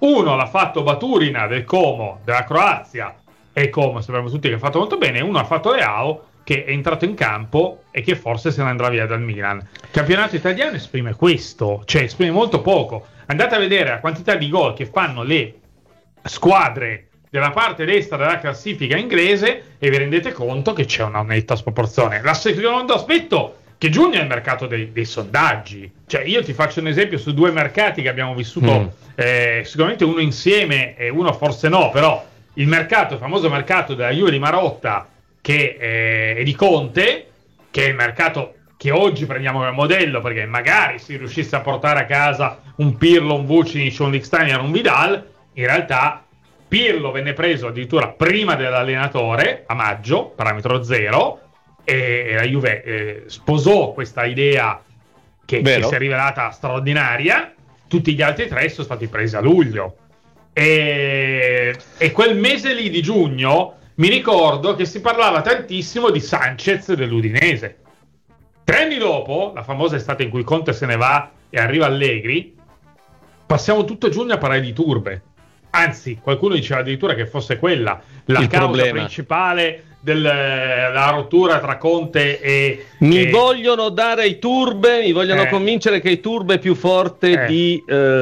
Uno l'ha fatto Baturina del Como, della Croazia, e Como sappiamo tutti che ha fatto molto bene. Uno ha fatto Leao, che è entrato in campo e che forse se ne andrà via dal Milan. Il campionato italiano esprime questo, cioè esprime molto poco. Andate a vedere la quantità di gol che fanno le squadre della parte destra della classifica inglese e vi rendete conto che c'è una netta sproporzione. Il secondo aspetto, che giugno è il mercato dei sondaggi. Cioè io ti faccio un esempio su due mercati che abbiamo vissuto, sicuramente uno insieme e uno forse no, però il famoso mercato della Juve di Marotta, che è di Conte, che è il mercato che oggi prendiamo come modello, perché magari si riuscisse a portare a casa un Pirlo, un Vucinic, un Lichtsteiner, un Vidal. In realtà Pirlo venne preso addirittura prima dell'allenatore, a maggio, parametro zero, e la Juve sposò questa idea che si è rivelata straordinaria. Tutti gli altri tre sono stati presi a luglio. E quel mese lì di giugno mi ricordo che si parlava tantissimo di Sanchez dell'Udinese. 3 anni dopo, la famosa estate in cui Conte se ne va e arriva Allegri, passiamo tutto giugno a parlare di turbe. Anzi, qualcuno diceva addirittura che fosse quella la causa principale della rottura tra Conte e... Mi vogliono dare i turbe, mi vogliono convincere che i turbe è più forte di...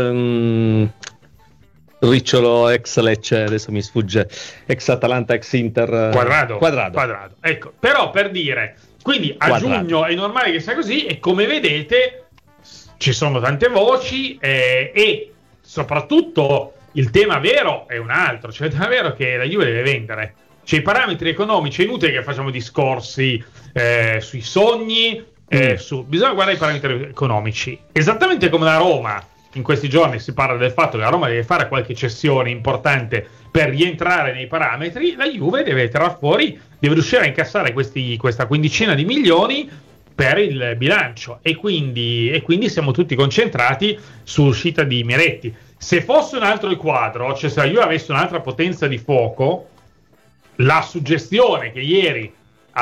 Ricciolo ex Lecce, adesso mi sfugge, ex Atalanta, ex Inter... Quadrado. Ecco, però per dire... Quindi a giugno è normale che sia così e come vedete ci sono tante voci e soprattutto il tema vero è un altro, cioè il tema vero è che la Juve deve vendere. Cioè i parametri economici è inutile che facciamo discorsi sui sogni, bisogna guardare i parametri economici. Esattamente come la Roma, in questi giorni si parla del fatto che la Roma deve fare qualche cessione importante per rientrare nei parametri, la Juve deve tirar fuori, deve riuscire a incassare questa quindicina di milioni per il bilancio e quindi siamo tutti concentrati sull'uscita di Miretti. Se fosse un altro il quadro, cioè se la Juve avesse un'altra potenza di fuoco, la suggestione che ieri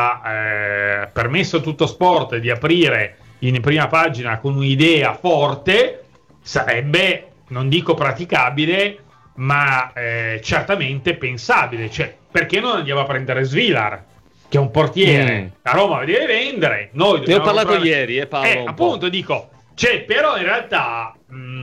ha permesso a Tutto Sport di aprire in prima pagina con un'idea forte sarebbe, non dico praticabile, ma certamente pensabile. Cioè, perché non andiamo a prendere Svilar, che è un portiere? La Roma deve vendere, noi ne ho parlato ieri, Paolo, appunto dico, cioè, però in realtà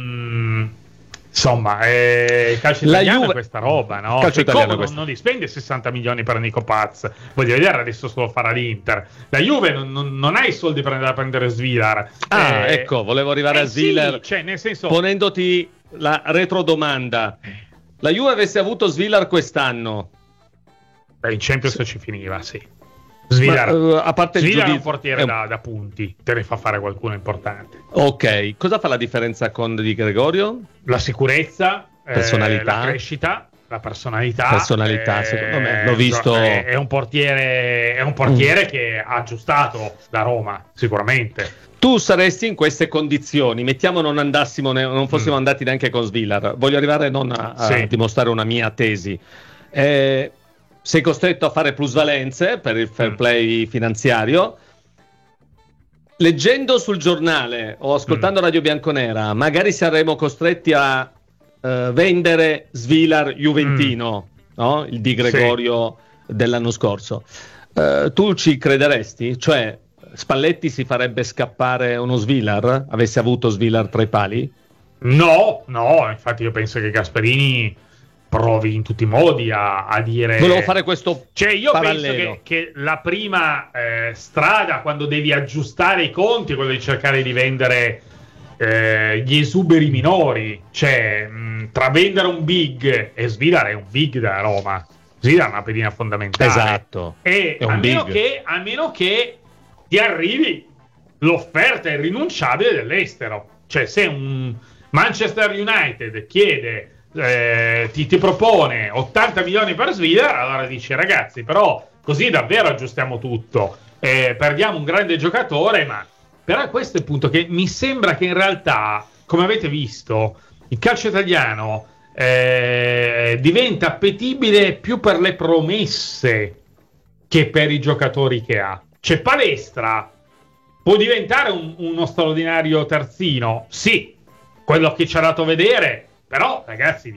insomma il calcio italiano è questa roba, no? Il calcio non li spende 60 milioni per Nico Paz, voglio vedere adesso solo farà l'Inter. La Juve non ha i soldi per andare a prendere Svilar. Ecco, volevo arrivare a Svilar, sì, cioè, nel senso, ponendoti la retrodomanda: la Juve avesse avuto Svilar quest'anno, in Champions ci finiva, sì. Svilar, a parte Svilar è un portiere da punti, te ne fa fare qualcuno importante. Ok, cosa fa la differenza con Di Gregorio? La sicurezza, personalità, la crescita, la personalità. Secondo me l'ho visto. È un portiere che ha aggiustato la Roma, sicuramente. Tu saresti in queste condizioni, mettiamo non fossimo andati neanche con Svilar, voglio arrivare non a dimostrare una mia tesi. Sei costretto a fare plusvalenze per il fair play finanziario. Leggendo sul giornale o ascoltando Radio Bianconera, magari saremo costretti a vendere Svilar Juventino, no? Il Di Gregorio dell'anno scorso. Tu ci crederesti? Cioè, Spalletti si farebbe scappare uno Svilar? Avesse avuto Svilar tra i pali? No, infatti io penso che Gasperini provi in tutti i modi a dire... Volevo fare questo parallelo. Penso che la prima strada, quando devi aggiustare i conti, è quella di cercare di vendere gli esuberi minori. Cioè, tra vendere un big e Svilar è un big della Roma. Svilar è una pedina fondamentale. Esatto. E a meno che ti arrivi l'offerta irrinunciabile dell'estero. Cioè, se un Manchester United chiede... ti propone 80 milioni per Svilar, allora dici ragazzi, però così davvero aggiustiamo tutto, perdiamo un grande giocatore, ma però questo è il punto, che mi sembra che in realtà, come avete visto, il calcio italiano diventa appetibile più per le promesse che per i giocatori che ha. Cioè Palestra può diventare uno straordinario terzino, sì, quello che ci ha dato vedere. Però, ragazzi,